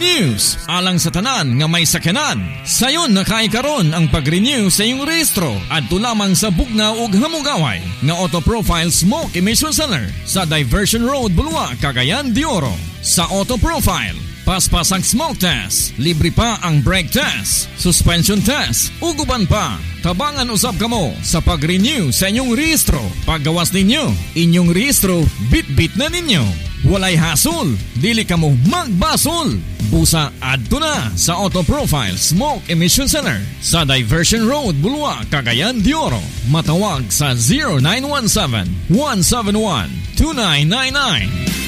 News alang sa tanan nga may sakyanan. Sayon nakay karon ang pag-renew sa iyong rehistro adto lamang sa bugnaw ug hamugaway nga Auto Profile Smoke Emission Center sa Diversion Road, Bulua, Cagayan de Oro. Sa Auto Profile, paspas ang smoke test, libre pa ang brake test, suspension test, uguban pa. Tabangan usab kamo sa pag-renew sa inyong rehistro. Paggawas ninyo, inyong rehistro bit-bit na ninyo. Walay hasol, dili kamo magbasol. Busa adto na sa Auto Profile Smoke Emission Center sa Diversion Road, Bulua, Cagayan de Oro. Matawag sa 0917-171-2999.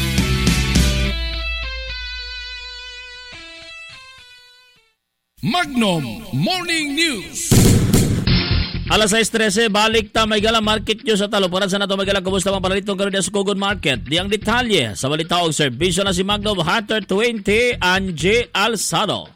Magnum Morning News. Alas 6:13, balik ta may gala market nyo sa talo. Para sa nato may gala, kumusta mga palitong karoon sa Sukogon Market. Di ang detalye sa balitaong serbisyo na si Magnum Hunter 20 Anje Alsado.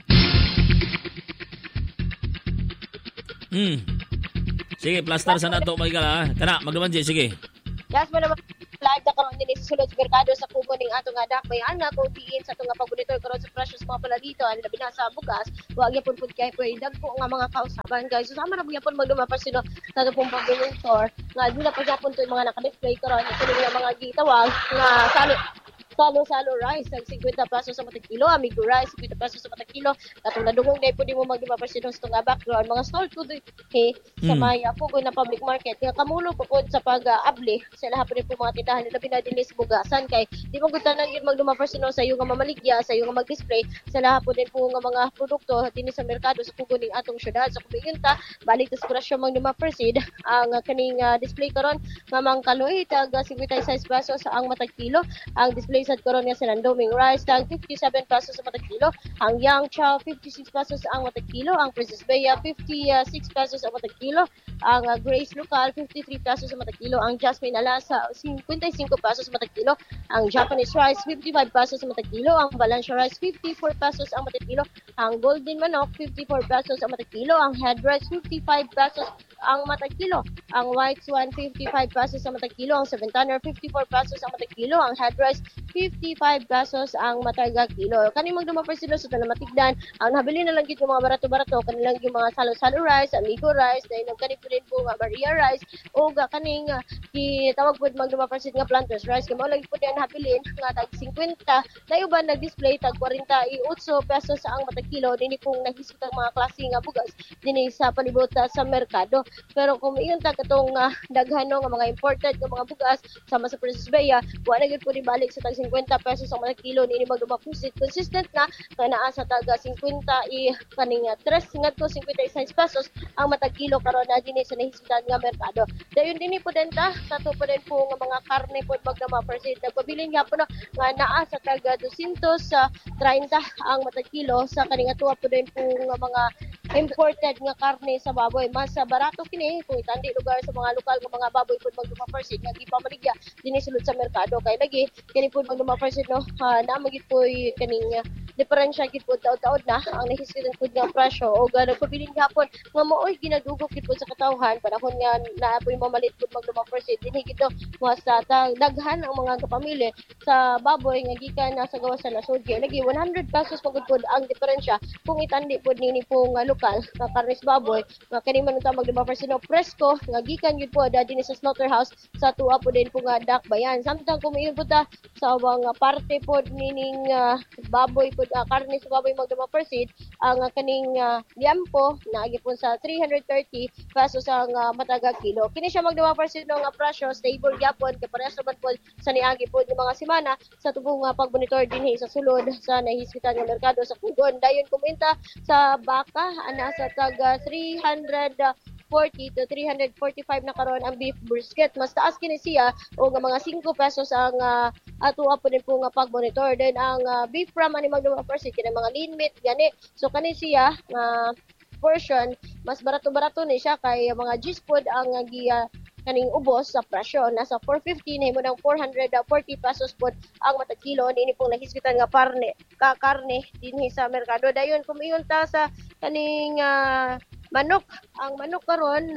Sige, plaster sa nato may gala. Kana, Magnum Anje, sige. Yes, mo naman live na karon din sa sulod sa merkado sa kubo ning ato nga dak may ana kung diin sa ato nga pagbonitor karon sa precious mga pala dito ang labi na sa bugas wag gyapon pud kay pwede dagko nga mga kausaban guys so sama ra gyapon magdumaparsino sa ato pong pagbonitor nga dula pa gyapon to mga naka-display karon ito nga mga gitawag nga Salo rice, ang 50 pesos sa matag kilo. Amigo rice, 50 pesos sa matag kilo. Katong nadungong na po di mo magdumaparsino sa itong background. Mga stall to sa may pugoy na public market. Nga kamulo po sa pag-abli sa lahat po rin po mga tindahan nila pinadinis bugasan kay di mo gutanan yun magdumaparsino sa iyo nga mamaligya, sa iyo nga mag-display sa lahat po din po nga mga produkto din sa merkado sa pugoy ning atong syudad. So kung yunta, balik sa presyo magdumaparsid ang kaning display karon nga mangkaloy tag 56 pesos ang matag kilo. Ang display sa karon nga sa Nandoming rice tag 57 pesos sa matag kilo. Ang Yang Chow 56 pesos ang matag kilo. Ang Princess Bea 56 pesos ang matag kilo. Ang Grace Local 53 pesos sa matag kilo. Ang Jasmine Alasa 55 pesos sa matag kilo. Ang Japanese rice 55 pesos sa matag kilo. Ang Valencia rice 54 pesos ang matag kilo. Ang Golden Manok 54 pesos ang matag kilo. Ang Head rice 55 pesos ang matag kilo. Ang White Swan 55 pesos ang matag kilo. Ang Seven Tanner 54 pesos ang matag kilo. Ang Head rice 55 pesos ang matag kilo. Kani magdumaparsino sa tanang matigdan. Ang nabili na lang gid yung mga barato-barato kanilang yung mga salo-salo rice, amigo rice, dahil kani po rin po nga Maria rice o kaning tawag po magdumaparsin nga planters rice. Kaya mo lagi po din habilin nga tag 50 na uban nag-display tag 48 pesos ang matag kilo. Dini pong nahisot ang mga klase nga bugas dini sa palibot sa merkado. Pero kung iyon ta katong daghano nga mga imported nga mga bugas sama sa Princess Bea, wala gid po di balik sa tag 50 pesos ang matag kilo ni magdumapusit consistent na naa sa taga 50 kaning 3 ngadto 56 pesos ang matag kilo karon na dinhi sa nahisudan nga merkado. Dayon dinhi po din ta sa to po din po nga mga karne po magdamapercent nagpabilin nga po nga naa sa taga 230 ang matag kilo sa kaning atuwa po din po nga mga imported nga karne sa baboy. Mas barato kini kung itandi lugar sa mga lokal nga mga baboy po magdumapercent nga gipamaligya dinhi sulod sa merkado kay lagi kini po magdumapercent na magit po kaning diferensya gid po taod-taod na ang nahisgitan po nga presyo o nagpabilin gapon nga mooy ginadugok gid po sa katawhan panahon nga naa po mamalit po magdumapercent dinhi gito mo sa daghan ang mga kapamilya sa baboy nga gikan sa gawas sa nasod kay lagi 100 pesos pagud po ang diferensya kung itandi po nini po nga lokal nga karnes baboy nga kani man ta magdumapercent presko nga gikan gid po dinhi sa slaughterhouse sa tuwa po din po nga dakbayan samtang kung iyon po ta sa mga parte po nining baboy po karne sa baboy magdumapercent ang kaning liampo naagipon sa 330 pesos ang mataga kilo. Kini siya magdumapercent nga presyo stable gyapon kay parehas naman po sa niagi po ng mga semana sa tubong pagbonitor dinhi sa sulod sa nahisgitan nga merkado sa Pugon. Dayon kumenta sa baka ana sa taga 340 to 345 na karon ang beef brisket. Mas taas kini siya o nga mga 5 pesos ang atuwa po din po nga pag-monitor. Then ang beef from ani magdumapercent kini mga lean meat gani. So kani siya portion mas barato-barato ni siya kay mga cheese food ang kaning ubos sa presyo nasa 450 na mo ng 440 pesos po ang matag kilo ni pong nahisgitan nga karne dinhi sa merkado. Dayon kumiyon ta sa kaning manok. Ang manok karon na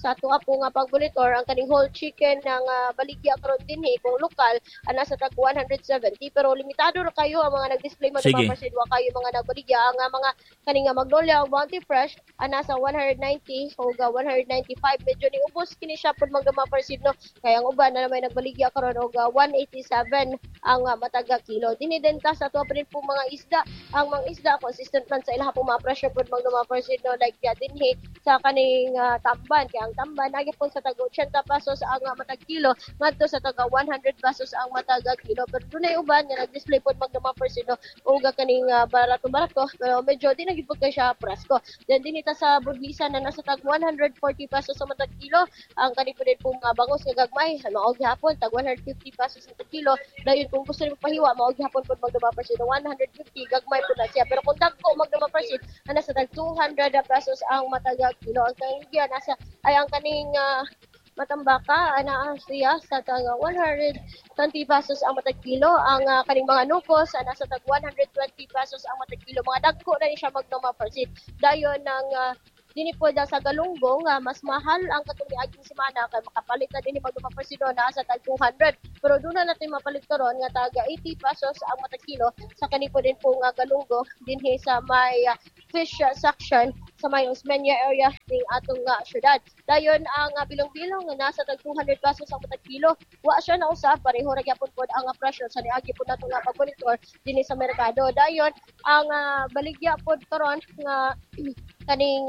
sa ato po nga pagbolitor ang kaning whole chicken ng baligya karon dinhi kung lokal nasa tag 170 pero limitado ra kayo ang mga nag-display man Sige. mga wa kayo mga nagbaligya ang mga kaning Magnolia o Bounty Fresh nasa 190 o 195 medyo ni ubos kini siya pud magdama persid no kaya ang uban na may nagbaligya karon og 187 ang mataga kilo dinhi din ta sa ato pa rin po mga isda ang mga isda consistent man sa ilaha po mga pressure pud magdama persid no like dinhi sa kaning tamban kaya ang tamban agi po sa tag 80 pesos ang matag kilo ngadto sa taga 100 pesos ang mataga kilo pero dunay uban nga nag-display pod magdama persid no og kaning barato pero medyo di nagipod kay siya presko then dinita sa budlisan na nasa tag 140 pesos sa matag kilo ang kani po din po mga bangos nga gagmay maog gihapon tag 150 pesos sa kilo dayon kung gusto niyo pahiwa maog gihapon pod magdama persid 150 gagmay po na siya pero kung dagko magdama persid nasa tag 200 pesos ang mataga kilo ang kanya nasa ay ang kaning matambaka ana siya sa tag 120 pesos ang matag kilo ang kaning mga nukos nasa tag 120 pesos ang matag kilo mga dagko na ni siya magdama persid dayon ng dini po sa galunggong mas mahal ang katong niaging semana kay makapalit na dinhi magduma persid na sa tag 200 pero doon na natin mapalit karon nga taga 80 pesos ang matag kilo sa kani po din po nga galunggong dinhi sa may fish section sa may Osmeña area ning atong syudad dayon ang bilong-bilong nga nasa tag 200 pesos ang matag kilo wa siya na usab pareho ra gyapon pod ang presyo sa niagi po nato nga pagmonitor dinhi sa merkado dayon ang baligya pod karon nga kaning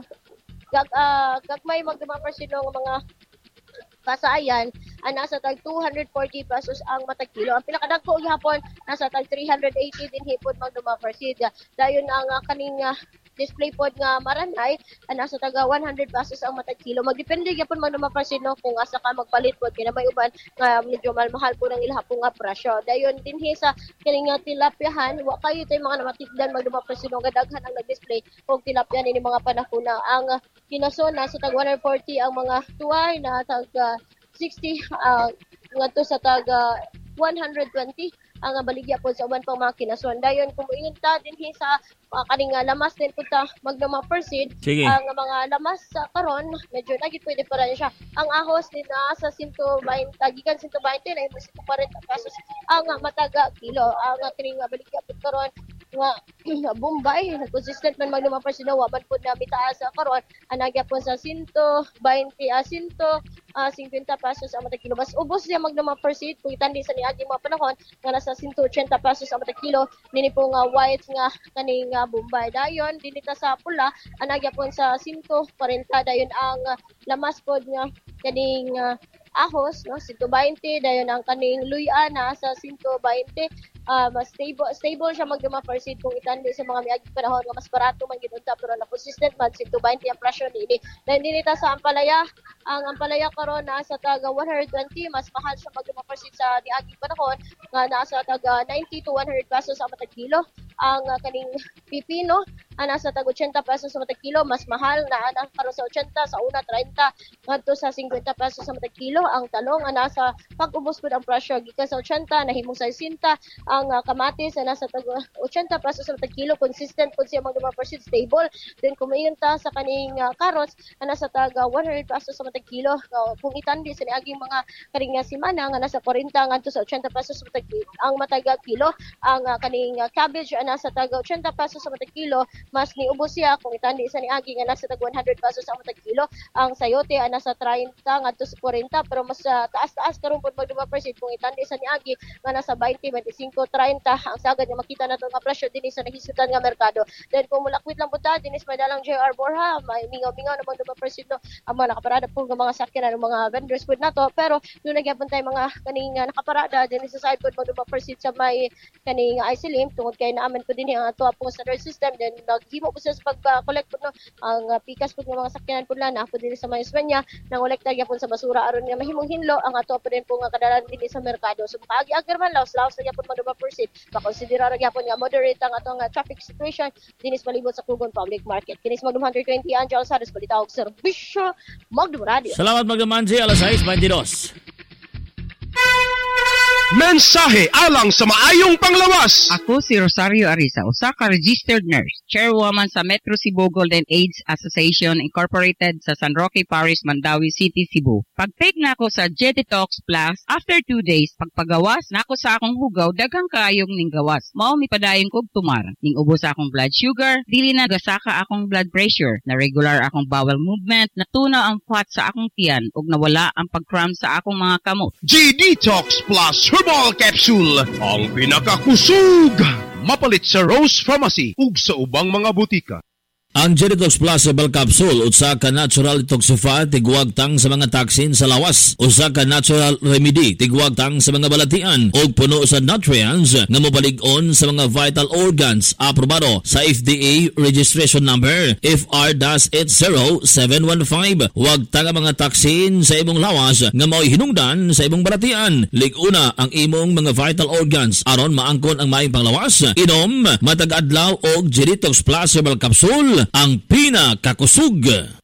gagmay magdama persid ng mga kasayan nasa tag 240 pesos ang matag kilo ang pinakadagko gihapon nasa tag 380 din hipon magdama persid dayon ang kaning display pod nga maranay nasa taga 100 pesos ang matag kilo magdepende gyapon magdama persid no kung asa ka magpalit pod kay na may uban nga medyo mahal po ng ilaha po nga presyo dayon dinhi sa kaning tilapyahan wa kayo tay mga namatikdan magdama persid no gadaghan ang nag-display og tilapya ni mga panahon na ang kinason nasa tag 140 ang mga tuway na tag 60 ngadto sa tag 120 ang baligya po sa uban pang mga kinason dayon kung iinta dinhi sa kaning lamas din po ta magdama persid ang mga lamas sa karon medyo nagit pwede para siya ang ahos din sa 120 gikan 120 na 140 pesos ang mataga kilo ang kaning baligya po karon nga Bombay consistent man magdama persid wa man pud na mitaas sa karon anagya po sa 120 50 pesos ang matag kilo mas ubos siya magdama persid kung itandi sa niagi mga panahon nga nasa 180 pesos ang matag kilo nini po nga white nga kaning Bombay dayon dinita sa pula anagya po sa 140 dayon ang lamas pod nga kaning ahos no 120 dayon ang kaning luya na sa 120 mas stable siya magdama persid kung itandi sa mga miagi panahon nga mas barato man gid unta pero na consistent man 120 ang presyo nini dayon dinita sa ampalaya ang ampalaya karon nasa taga 120 mas mahal siya magdama persid sa niagi panahon nga nasa taga 90 to 100 pesos ang matag kilo ang kaning pipino nasa tag 80 pesos sa matag kilo mas mahal na karon sa 80 sa una 30 ngadto sa 50 pesos sa matag kilo ang talong nasa pag-ubos pud ang presyo gikan sa 80 nahimong sa 60 ang kamatis nasa tag 80 pesos sa matag kilo consistent pud siya magdama persid stable then kumayon ta sa kaning carrots nasa tag 100 pesos sa matag kilo kung itandi sa niaging mga kaning semana nga nasa 40 ngadto sa 80 pesos sa matag ang mataga kilo ang kaning cabbage nasa tag 80 pesos sa matag kilo mas niubos siya kung itandi sa niagi nga nasa tag 100 pesos sa matag kilo ang sayote nasa 30 ngadto sa 40 pero mas taas-taas karon pud magduma persid kung itandi sa niagi nga nasa 20 25 30 ang sagad nga makita nato nga presyo dinhi sa nahisutan nga merkado then kung mulakwit lang pud ta dinhi sa madalang JR Borja may mingaw-mingaw na magduma persid no ang mga nakaparada po ng mga sakyanan ng mga vendors pud nato pero yung nagyapon tay mga kaning nakaparada dinhi sa side pud magduma persid sa may kaning ICLIM tungod kay naaman po dinhi ang ato pong standard system then naghimo po sa pag-collect po no ang pikas po ng mga sakyanan po na po dinhi sa may Osmeña nang kolekta gyapon sa basura aron nga mahimong hinlo ang ato po din po nga kadalan dinhi sa merkado so makaagi-agi man laos sa gyapon magduma persid makonsidera ra gyapon nga moderate ang ato nga traffic situation dinhi sa palibot sa Kugon Public Market kinis magduma 120 Angel Sares balita og serbisyo magduma radio. Salamat magdama Angie alas 6:22. Mensahe alang sa maayong panglawas. Ako si Rosario Arisa, usa ka registered nurse, chairwoman sa Metro Cebu Golden AIDS Association Incorporated sa San Roque Parish, Mandawi City, Cebu. Pag-take na ako sa J-Detox Plus, after 2 days, pagpagawas na ako sa akong hugaw, daghang kaayong ning gawas. Mao mipadayon kog tumar. Ning ubos sa akong blood sugar, dili na gasaka akong blood pressure, na regular akong bowel movement, natunaw ang fat sa akong tiyan, ug nawala ang pag-cramp sa akong mga kamot. G-Detox Plus Herbal Capsule, ang pinakakusog. Mapalit sa Rose Pharmacy ug sa ubang mga butika. Ang J-Detox Plus Herbal Capsule, usa ka natural detoxifier, tigwag tang sa mga toxin sa lawas. Usa ka natural remedy, tigwag tang sa mga balatian, o puno sa nutrients nga mobalig-on sa mga vital organs. Aprobado sa FDA registration number FR-80715. Huwag tang ang mga toxin sa imong lawas nga mao'y hinungdan sa imong balatian. Lig-una ang imong mga vital organs aron maangkon ang maayong panglawas. Inom matag-adlaw og J-Detox Plus Herbal Capsule, ang pinakakusog.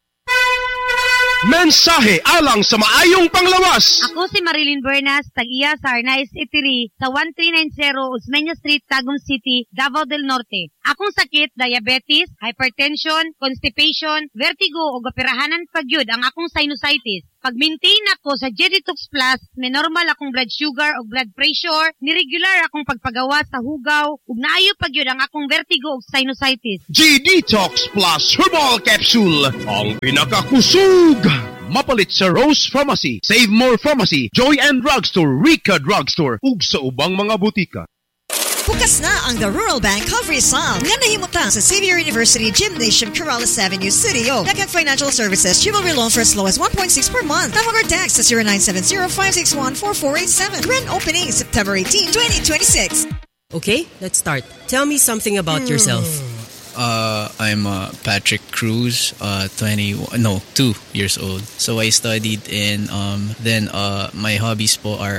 Mensahe alang sa maayong panglawas. Ako si Marilyn Buenas, tag-iya sa Arnaiz Eatery sa 1390 Osmeña Street, Tagum City, Davao del Norte. Akong sakit, diabetes, hypertension, constipation, vertigo o operahanan pagyud ang akong sinusitis. Pag-maintain ako sa J-Detox Plus, may normal akong blood sugar o blood pressure, niregular akong pagpagawa sa hugaw, ug naayo pagyud ang akong vertigo o sinusitis. G-Detox Plus Herbal Capsule, ang pinakakusog. Mapalit sa Rose Pharmacy, Save More Pharmacy, Joy and Drugstore, Rica Drugstore, ug sa ubang mga butika. Bukas na ang The Rural Bank of Rizal. Nga nahimutang sa Xavier University Gymnasium, Corrales Avenue, City. Nagkag Financial Services, chivalry loan for as low as 1.6 per month. Tawag or text sa 0970-561-4487. Grand opening September 18, 2026. Okay, let's start. Tell me something about yourself. I'm Patrick Cruz, 2 years old. So I studied in then my hobbies po are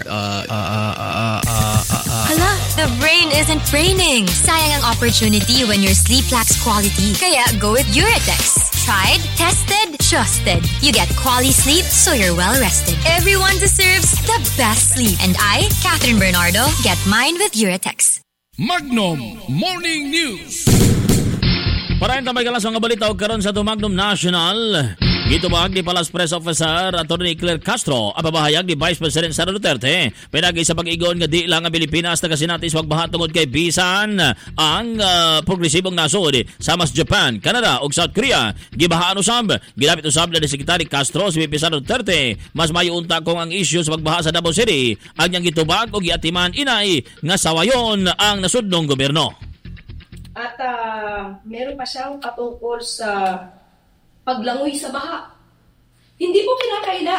Hala, the brain isn't braining. Sayang ang opportunity when your sleep lacks quality. Kaya go with Uratex. Tried, tested, trusted. You get quality sleep so you're well rested. Everyone deserves the best sleep. And I, Catherine Bernardo, get mine with Uratex. Magnum Morning News. Para yung tamay kalas mga balita o karon sa Magnum National. Gitubag ni Palace Press Officer Atty. Claire Castro ang pabahayag ni Vice President Sara Duterte. Pinagi sa pag-igon nga di lang ang Pilipinas nagkasinatis wag baha tungod kay bisan ang progresibong nasod sa mas Japan, Canada ug South Korea. Gibahaan usab, gilapit usab na ni Secretary Castro si VP Sara Duterte. Mas mayunta kung ang issue sa pagbaha sa Davao City ang yang gitubag og giatiman inay nga sawayon ang nasudnong gobyerno. At meron pa siyang patungkol sa paglangoy sa baha. Hindi po kinakaila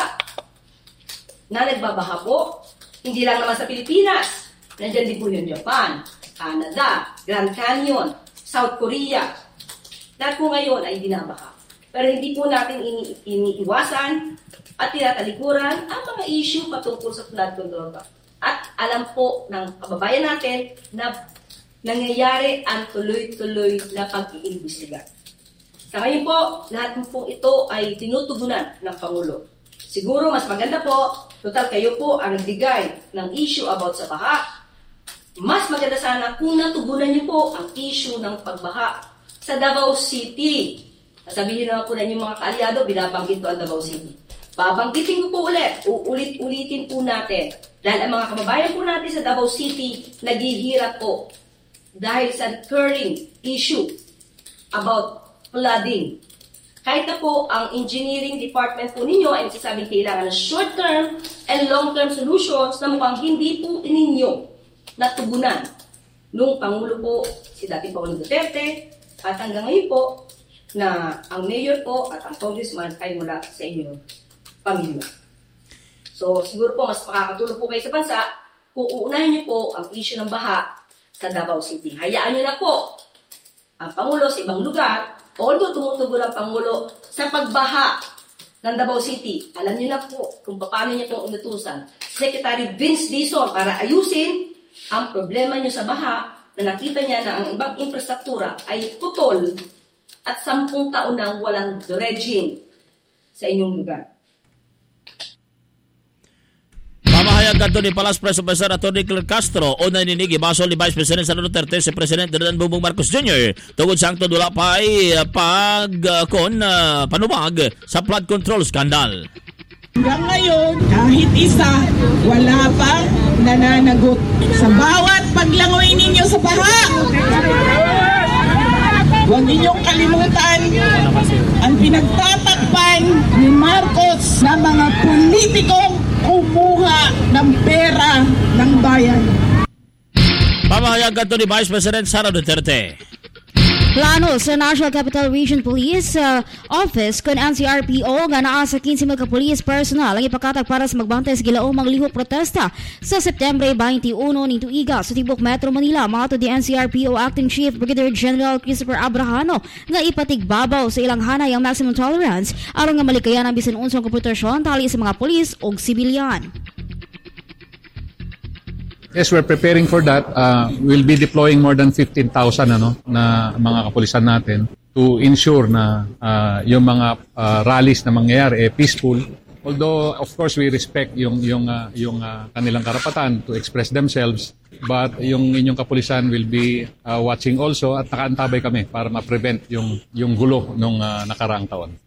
na nagbabaha po. Hindi lang naman sa Pilipinas. Nandiyan din po yung Japan, Canada, Grand Canyon, South Korea. Lahat po ngayon ay binabaha. Pero hindi po natin iniiwasan at tinatalikuran ang mga issue patungkol sa flood control. At alam po ng kababayan natin na nangyayari ang tuloy-tuloy na pag-iimbestiga. Sa ngayon po, lahat po ito ay tinutugunan ng Pangulo. Siguro mas maganda po, total kayo po ang nagbigay ng issue about sa baha. Mas maganda sana kung natugunan niyo po ang issue ng pagbaha sa Davao City. Sabihin naman po na yung mga kaalyado, binabanggit po ang Davao City. Babanggitin ko po ulit, ulitin po natin. Dahil ang mga kababayan po natin sa Davao City, naghihirap po dahil sa recurring issue about flooding. Kahit na po ang engineering department po ninyo ay nagsasabing kailangan ng short-term and long-term solutions na mukhang hindi po ninyo natugunan nung Pangulo po si dating Pangulong Duterte at hanggang ngayon po na ang mayor po at ang congressman ay mula sa inyong pamilya. So siguro po mas makakatulong po kayo sa bansa kung uunahin niyo po ang issue ng baha sa Davao City. Hayaan niyo na po ang Pangulo sa ibang lugar, although tumutugon ang Pangulo sa pagbaha ng Davao City. Alam niyo na po kung paano niya pong inutusan Secretary Vince Dizon para ayusin ang problema niyo sa baha na nakita niya na ang ibang infrastruktura ay putol at 10 taon nang walang dredging sa inyong lugar. Pamahayag kanto ni Palace Press Officer Atty. Claire Castro o naninigi basol ni Vice President Sara Duterte si President Ferdinand Bongbong Marcos Jr. tungod sa angtod wala pa ay panubag sa flood control scandal. Hanggang ngayon, kahit isa, wala pang nananagot. Sa bawat paglangoy ninyo sa baha, huwag ninyong kalimutan ang pinagtatakpan ni Marcos na mga politikong kumuha ng pera ng bayan. Pamahayag kanto ni Vice President Sara Duterte. Plano sa National Capital Region Police Office kon NCRPO nga naa sa 15,000 ka police personnel ang ipakatag para sa magbantay sa gilaumang lihok protesta sa September 21 ning tuiga sa tibok Metro Manila. Mato di NCRPO Acting Chief Brigadier General Christopher Abrahano nga ipatigbabaw sa ilang hanay ang maximum tolerance aron nga malikayan ang bisan unsang kompetisyon tali sa mga pulis o sibilyan. Yes, we're preparing for that. We'll be deploying more than 15,000 na mga kapulisan natin to ensure na yung mga rallies na mangyayari peaceful. Although of course we respect yung kanilang karapatan to express themselves, but yung inyong kapulisan will be watching also at nakaantabay kami para ma-prevent yung gulo nung nakaraang taon.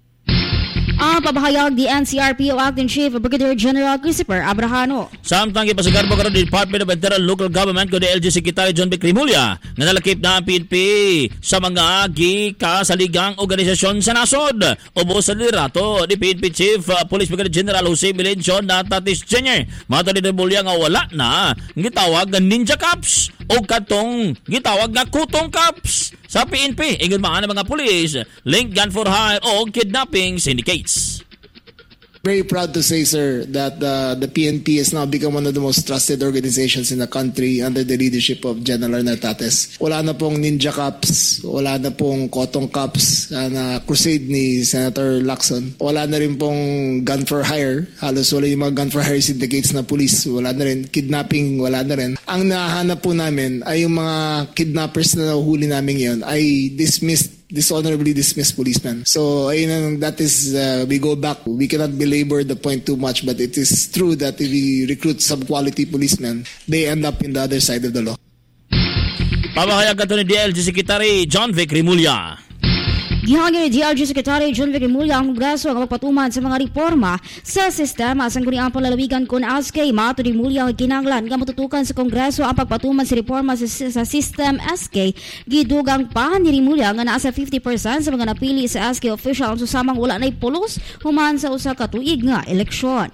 Ang pabahayag di NCRPO Acting Chief Brigadier General Christopher Abrahano. Samtang ipasigarbo karon di Department of Internal Local Government ko di LG Secretary John Vic Rimulya nga nalakip na ang PNP sa mga gikasaligang organisasyon sa nasod. Ubos sa liderato di PNP Chief Police Brigadier General Jose Melencio Natatis Jr. Mato ni Rimulya nga wala na gitawag nga Ninja Cops o katong gitawag nga Kutong Cops sa PNP. Ingon mga pulis, link gun for hire o kidnapping syndicates. Very proud to say, sir, that the PNP has now become one of the most trusted organizations in the country under the leadership of General Natates. Wala na pong Ninja Cops, wala na pong Kotong Cops na crusade ni Senator Lacson. Wala na rin pong gun for hire. Halos wala yung mga gun for hire syndicates na police. Wala na rin. Kidnapping, wala na rin. Ang nahanap po namin ay yung mga kidnappers na nahuhuli namin ngayon ay dishonorably dismissed policemen. So, that is, we go back. We cannot belabor the point too much, but it is true that if we recruit sub-quality policemen, they end up in the other side of the law. Pamahayag kanto ni DLG Secretary John Vic Rimulya. Gihangin ni DLG Secretary John Vic Rimulya ang Kongreso ang magpatuman sa mga reforma sa sistema sa guniang palalawigan kon SK. Mato ni Rimulya ang kinanglan nga matutukan sa Kongreso ang pagpatuman sa reforma sa system SK. Gidugang pa ni Rimulya nga naa sa 50% sa mga napili sa SK official ang susamang wala nay pulos human sa usa ka tuig nga eleksyon.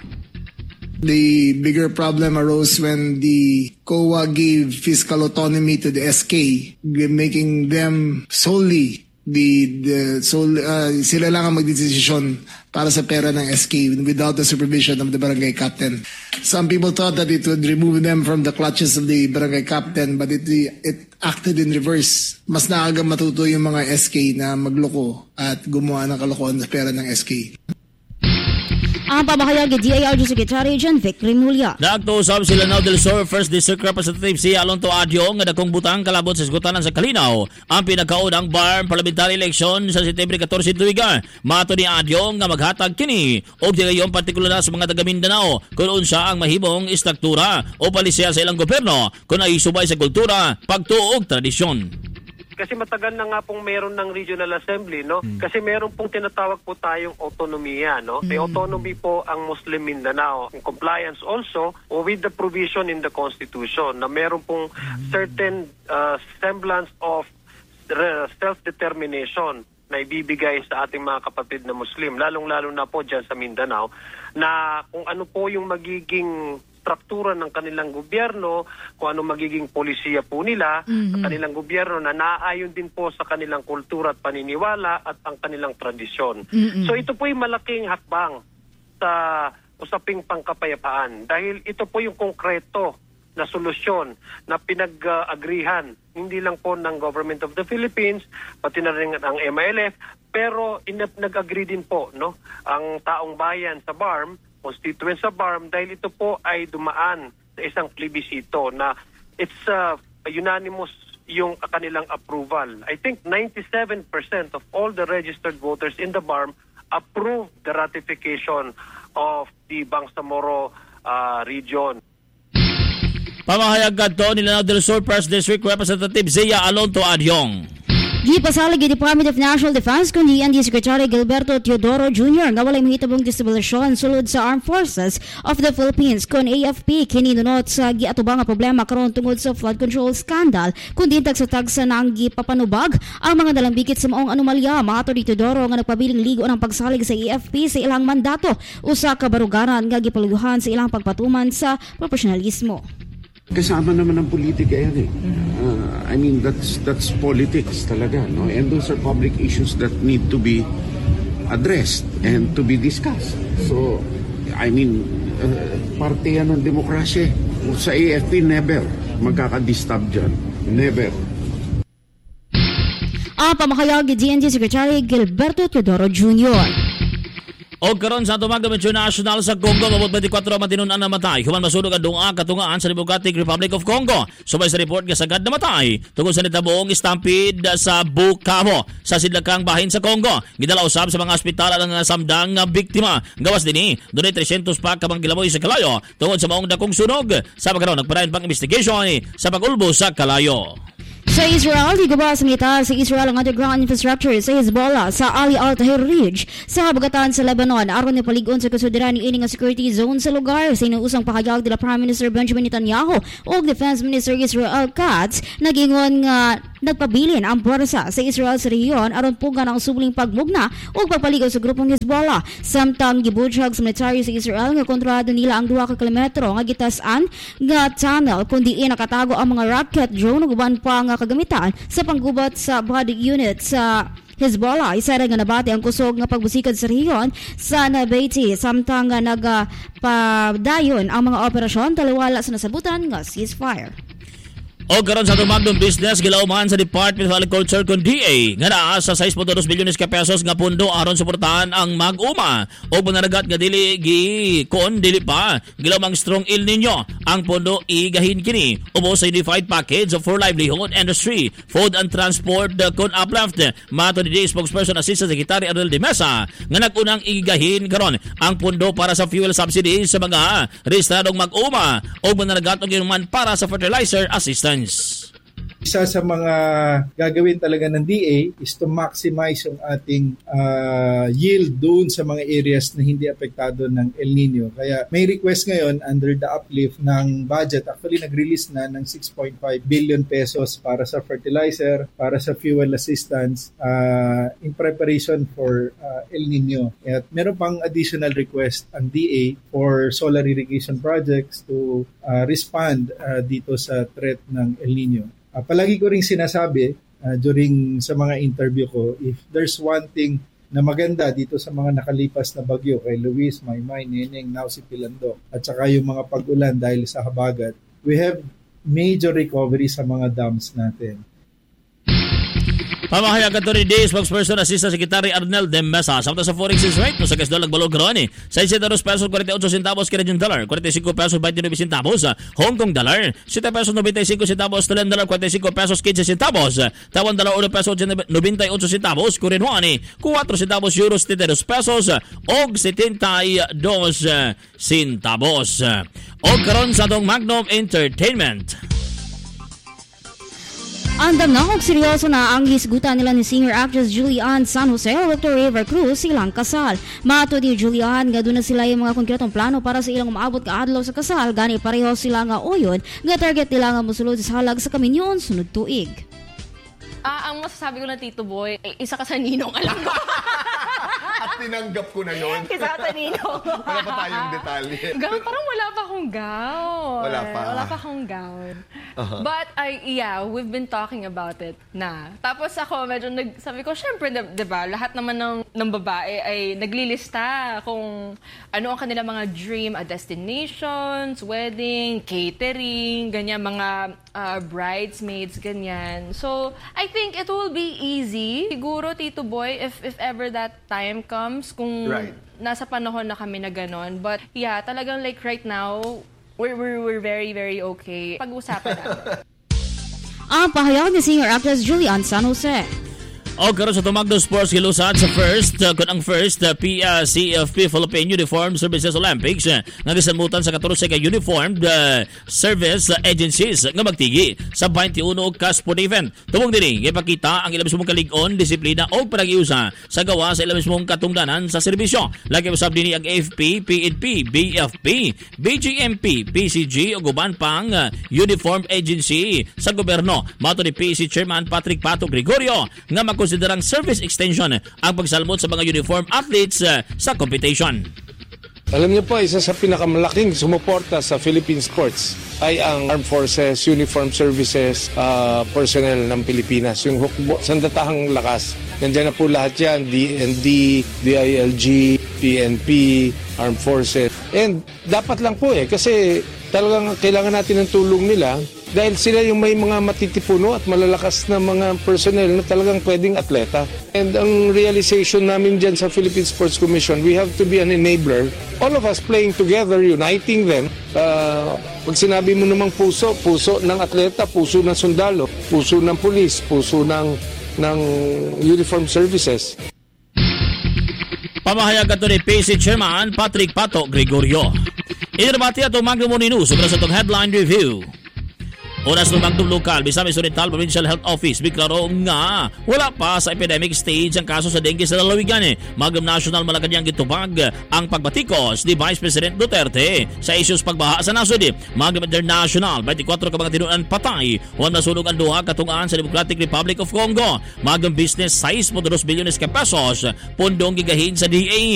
The bigger problem arose when the COA gave fiscal autonomy to the SK, making them solely sila lang ang magdesisyon para sa pera ng SK without the supervision of the barangay captain. Some people thought that it would remove them from the clutches of the barangay captain, but it acted in reverse. Mas naaga matuto yung mga SK na magloko at gumawa ng kalokohan sa pera ng SK. Ang pamahayag ni DILG Secretary John Vic Rimulya. Nagtuusap sila now del Sur First District Representative si Alonto Adio nga dakong butang kalabot sa isgutanan sa Kalinaw ang pinakaunang BARM parliamentary election sa Setyembre 14 tuiga. Mato ni Adio nga maghatag kini og digayon partikular na sa mga taga Mindanao kung unsa ang mahimong istruktura o palisiya sa ilang gobyerno kung ay subay sa kultura, pagtuog, tradisyon. Kasi matagal na nga pong meron ng regional assembly, no? Kasi meron pong tinatawag po tayong autonomiya, no? May autonomy po ang Muslim Mindanao. In compliance also with the provision in the Constitution na meron pong certain semblance of self-determination na ibibigay sa ating mga kapatid na Muslim, lalong-lalo na po dyan sa Mindanao, na kung ano po yung magiging struktura ng kanilang gobyerno, kung ano magiging polisiya po nila sa kanilang gobyerno na naaayon din po sa kanilang kultura at paniniwala at ang kanilang tradisyon. So ito po yung malaking hakbang sa usaping pangkapayapaan dahil ito po yung konkreto na solusyon na pinag-agrihan hindi lang po ng Government of the Philippines pati na rin ang MILF pero nag-agree din po ang taong bayan sa BARM, constituents sa BARM dahil ito po ay dumaan sa isang plebisito na it's unanimous yung kanilang approval. I think 97% of all the registered voters in the BARM approved the ratification of the Bangsamoro region. Pamahayag kadto ni Lanao del Sur First District Representative Zia Alonto Adyong. Gipasalig ni Department of National Defense kundi ang Secretary Gilberto Teodoro Jr. nga walay mahitabong destabilisasyon sulod sa Armed Forces of the Philippines kun AFP kini nunot sa giatubang nga problema karon tungod sa flood control scandal kundi tagsa-tagsa nang gipapanubag ang mga dalambikit sa maong anomalya maato ni Teodoro nga nagpabiling ligo ng pagsalig sa AFP sa ilang mandato usa ka barugaran nga gipaluyuhan sa ilang pagpatuman sa profesionalismo. Kasama naman ang politika yan eh. I mean, that's politics talaga, no? And those are public issues that need to be addressed and to be discussed. So, I mean, parte yan ng demokrasya. Sa AFP, never magkakadisturb dyan. Never. Pamahayag ni DND Secretary Gilberto Teodoro Jr. O karon sa tumagdom international sa Congo mabot 24 matinunan na namatay human masunog ang dunga katungaan sa Democratic Republic of Congo. Subay sa report nga sagad namatay tungod sa nitabuong stampede sa Bukavu sa sidlakang bahin sa Congo. Gidala usab sa mga ospital ang samdang biktima. Gawas dinhi dunay 300 pa ka gilaboy sa kalayo tungod sa maong dakong sunog. Sa pagkaron nagpadayon pang investigation sa pag-ulbo sa kalayo. Sa Israel, higaba sa militar sa Israel ang underground infrastructure sa Hezbollah sa Ali Al-Tahir Ridge sa habagatan sa Lebanon aron ni paligon sa konsideran ni ini nga security zone sa lugar sa inuusang pahayag nila Prime Minister Benjamin Netanyahu o Defense Minister Israel Katz nagingon nga nagpabilin ang puwersa sa Israel sa rehiyon aron pugan ang subling pagmugna o pagpaligon sa grupong Hezbollah samtang gibutyag sa militaryo sa Israel nga kontrolado nila ang 2 ka kilometro nga gitas-an nga tunnel kundi nakatago ang mga rocket drone ug uban pa nga kagamitan sa panggubat sa body unit sa Hezbollah. Isa nga nabati ang kusog nga pagbusikad sa rehiyon sa Nabaiti samtang nga nagapadayon ang mga operasyon taliwala sa nasabutan nga ceasefire. O karon sa tumagdong business gilauman sa Department of Agriculture kun DA nga naa sa 6.2 bilyones ka pesos nga pundo aron suportahan ang mag-uma o pananagat nga dili pa gilaumang strong El Nino ang pundo igahin kini ubos sa Unified Package for Livelihood Industry Food and Transport kun uplift mato ni DA spokesperson Assistant Secretary Arnel de Mesa nga nagunang igahin karon ang pundo para sa fuel subsidy sa mga rehistradong mag-uma o pananagat og man para sa fertilizer assistance. Isa sa mga gagawin talaga ng DA is to maximize yung ating yield doon sa mga areas na hindi apektado ng El Nino. Kaya may request ngayon under the uplift ng budget. Actually, nag-release na ng 6.5 billion pesos para sa fertilizer, para sa fuel assistance in preparation for El Nino. At meron pang additional request ang DA for solar irrigation projects to respond dito sa threat ng El Nino. Palagi ko ring sinasabi during sa mga interview ko, if there's one thing na maganda dito sa mga nakalipas na bagyo kay Luis, Maymay, Neneng, now si Pilando, at saka yung mga pag-ulan dahil sa habagat, we have major recovery sa mga dams natin. Pamahayag kadto ni DA spokesperson Assistant Secretary Arnel de Mesa samtang sa forex exchange rate no sa kasdol nagbalog karon ni 6 pesos 48 centavos Canadian dollar, 45 pesos 29 centavos Hong Kong dollar, 7 pesos 95 centavos Australian dollar, 45 pesos 15 centavos Taiwan dollar, 1 pesos 98 centavos Korean won 4 centavos euros 72 pesos og 72 centavos. Og karon sa atong Magnum Entertainment. Andam na og seryoso na ang hisgutan nila ni singer-actress Julian San Jose o Dr. River Cruz silang kasal. Mato ni Julian nga doon na sila yung mga konkretong plano para sa ilang maabot ka adlaw sa kasal gani pareho sila nga oyon nga target nila nga mosulod sa halag sa kaminyon sunod tuig. Ang masasabi ko na Tito Boy, isa ka sa ninong alam ko. At tinanggap ko na yon. Isa ka sa ninong. Wala pa tayong detalye. Parang wala pa akong gown. Wala pa akong gown. But, we've been talking about it na. Tapos ako, medyo sabi ko, syempre, diba, lahat naman ng babae ay naglilista kung ano ang kanila mga dream destinations, wedding, catering, ganyan, mga bridesmaids, ganyan. So, I think it will be easy. Siguro, Tito Boy, if ever that time comes, kung nasa panahon na kami na ganon. But, yeah, talagang like right now, we're very, very okay. Pag-usapan natin. Ang pahayag ni singer-actress Julian San Jose. O karon sa Tumagdo Sports gilusad sa first kun ang first CFP Philippine Uniform Services Olympics nga gisamutan sa 14 ka uniformed service agencies nga magtigi sa 21 ka sport event. Tubong dinhi gipakita ang ilang mismong kalig-on, disiplina o panagiusa sa gawa sa ilang mismong katungdanan sa serbisyo. Lagi usab dinhi ang AFP, PNP, BFP, BGMP, PCG o guban pang uniformed agency sa gobyerno. Mato ni PCG Chairman Patrick Pato Gregorio nga konsiderang service extension ang pagsalmot sa mga uniform athletes sa competition. Alam niyo po, isa sa pinakamalaking sumuporta sa Philippine sports ay ang Armed Forces Uniform Services personnel ng Pilipinas. Yung hukbo, sandatahang lakas. Nandiyan na po lahat yan, DND, DILG, PNP, Armed Forces. And dapat lang po kasi talagang kailangan natin ng tulong nila dahil sila yung may mga matitipuno at malalakas na mga personnel na talagang pwedeng atleta. And ang realization namin dyan sa Philippine Sports Commission, we have to be an enabler. All of us playing together, uniting them. Pag sinabi mo namang puso, puso ng atleta, puso ng sundalo, puso ng pulis, puso ng uniform services. Pamahayag ato ni PC Chairman Patrick Pato Gregorio. Inarbati ato Magno News sobre sa itong headline review. Unas ng Magdum Lokal, Misamis Oriental Provincial Health Office, biklaro nga wala pa sa epidemic stage ang kaso sa dengue sa lalawigan. Magdum National Malacanang gitubag ang pagbatikos ni Vice President Duterte sa issues pagbaha sa nasod. Magdum International, 24 ka mga tinuan patay, huwag nasunog ang duha katungaan sa Democratic Republic of Congo. Magdum Business, 6.2 bilyones ka pesos, pundong gigahin sa DA.